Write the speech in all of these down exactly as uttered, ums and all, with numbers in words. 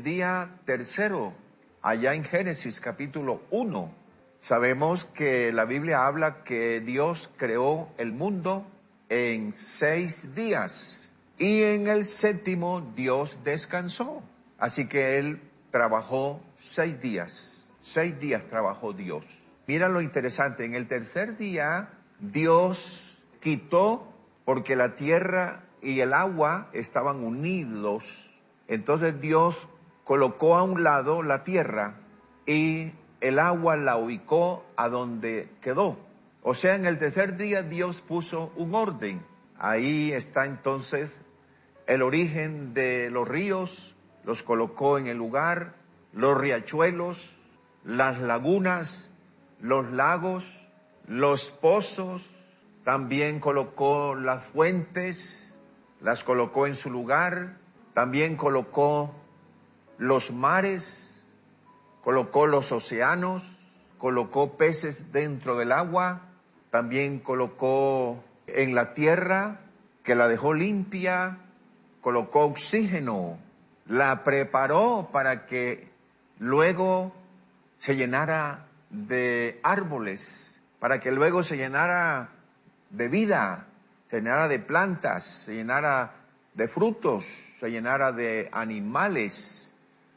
día tercero, allá en Génesis capítulo uno. Sabemos que la Biblia habla que Dios creó el mundo en seis días y en el séptimo Dios descansó. Así que Él trabajó seis días. Seis días trabajó Dios. Mira lo interesante, en el tercer día Dios quitó, porque la tierra y el agua estaban unidos. Entonces Dios colocó a un lado la tierra y el agua la ubicó a donde quedó. O sea, en el tercer día Dios puso un orden. Ahí está entonces el origen de los ríos, los colocó en el lugar, los riachuelos, las lagunas, los lagos, los pozos, también colocó las fuentes, las colocó en su lugar, también colocó los mares, colocó los océanos, colocó peces dentro del agua, también colocó en la tierra, que la dejó limpia, colocó oxígeno, la preparó para que luego se llenara de árboles, para que luego se llenara de vida, se llenara de plantas, se llenara de frutos, se llenara de animales,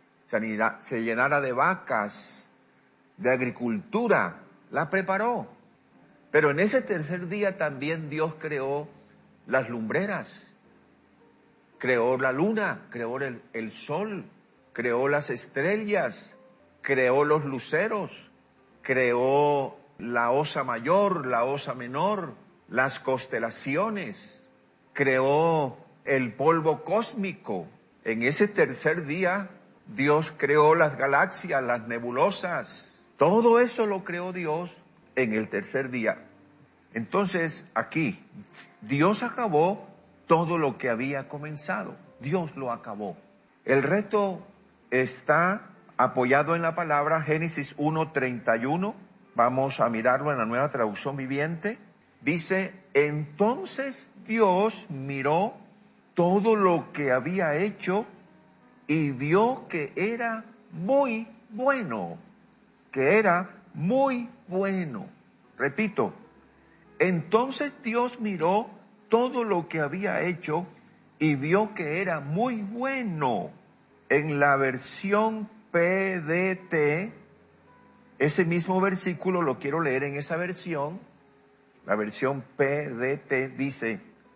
se llenara de vacas, de agricultura, la preparó. Pero en ese tercer día también Dios creó las lumbreras, creó la luna, creó el, el sol, creó las estrellas, creó los luceros, creó la osa mayor, la osa menor, las constelaciones, creó el polvo cósmico. En ese tercer día Dios creó las galaxias, las nebulosas. Todo eso lo creó Dios en el tercer día. Entonces, aquí, Dios acabó todo lo que había comenzado. Dios lo acabó. El reto está apoyado en la palabra Génesis uno treinta y uno. Vamos a mirarlo en la Nueva Traducción Viviente. Dice, entonces Dios miró todo lo que había hecho y vio que era muy bueno, que era muy bueno. Repito, entonces Dios miró todo lo que había hecho y vio que era muy bueno. En la versión P D T, ese mismo versículo lo quiero leer en esa versión. La versión P D T dice,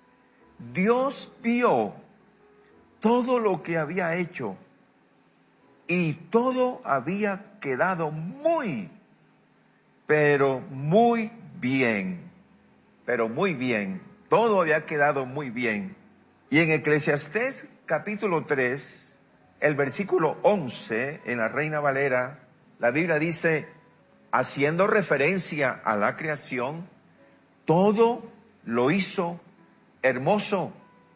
Dios vio todo lo que había hecho y todo había quedado muy, pero muy bien, pero muy bien, todo había quedado muy bien. Y en Eclesiastés capítulo tres, el versículo once, en la Reina Valera, la Biblia dice, haciendo referencia a la creación, todo lo hizo hermoso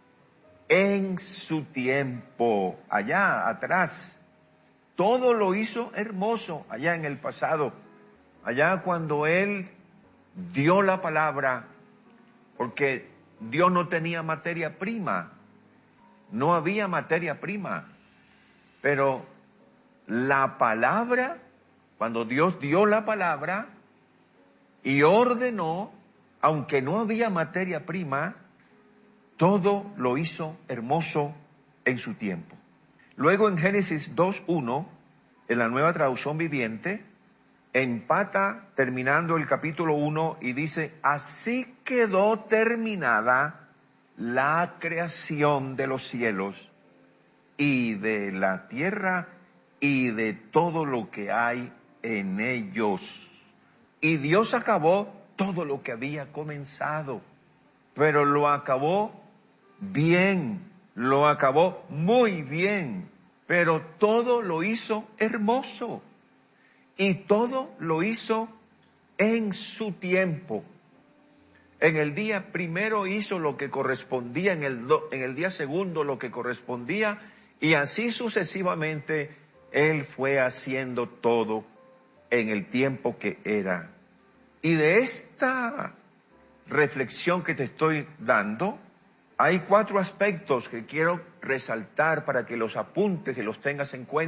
en su tiempo, allá atrás. Todo lo hizo hermoso allá en el pasado, allá cuando Él dio la palabra, porque Dios no tenía materia prima, no había materia prima, pero la palabra, cuando Dios dio la palabra y ordenó, aunque no había materia prima, todo lo hizo hermoso en su tiempo. Luego en Génesis dos uno, en la Nueva Traducción Viviente, empata terminando el capítulo uno y dice, así quedó terminada la creación de los cielos y de la tierra y de todo lo que hay en ellos. Y Dios acabó todo lo que había comenzado, pero lo acabó bien, lo acabó muy bien, pero todo lo hizo hermoso y todo lo hizo en su tiempo. En el día primero hizo lo que correspondía, en el, do, en el día segundo lo que correspondía, y así sucesivamente Él fue haciendo todo en el tiempo que era. Y de esta reflexión que te estoy dando, hay cuatro aspectos que quiero resaltar para que los apuntes y los tengas en cuenta.